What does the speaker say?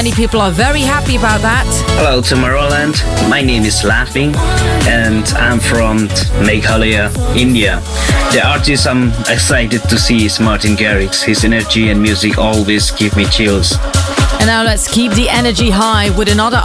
many people are very happy about that. Hello, Tomorrowland. My name is Laughing, and I'm from Meghalaya, India. The artist I'm excited to see is Martin Garrix. His energy and music always give me chills. And now let's keep the energy high with another